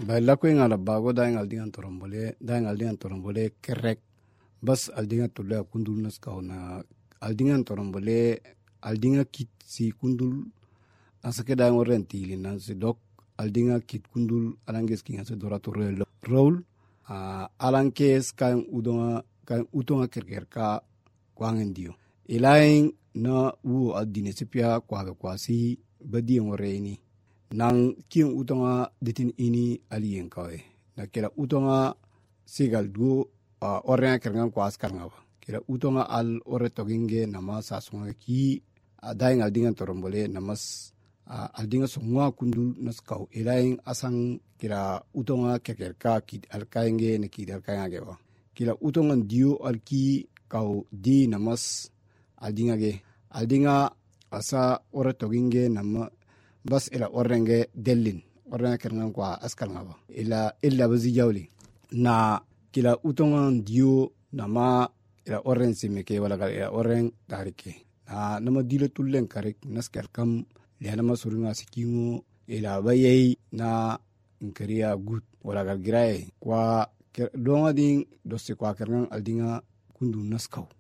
la ko ngala bago da ngal dingan torombole kerek bas aldinga tulle kundul nas kauna aldingan torombole aldinga kit si kundul asake da ngoren tili nan si dok aldinga kit kundul alanges kinga se dora to roll alankes kan utonga kerker ka kwangen dio ilain na wu adine sepia kwa si badi ngoreni nang king utonga ditin ini alien kawe na kila utonga sigal duo orena kergan kwa askar ngawa kila utonga al ore toginge nama sasunga ki adaing aldingan torombole namas aldinga sungwa kundul naskau ilain asang kila utonga kekerka kid alkaenge ne kid alkaenge wa kila utonga dio alki kau di namas aldinga asa ore toginge nama bas ila orenge delin orena kergan kwa askar ngawa ila bazi jawli na kila utonga dio nama ila oren simeke wala ila oren tarike nama dilo tullen karik naskar kam liana masurunga sikingo ila bayei na inkaria gut wala gal girae kwa donga ding dosse kwa kernan aldinga kundu naskau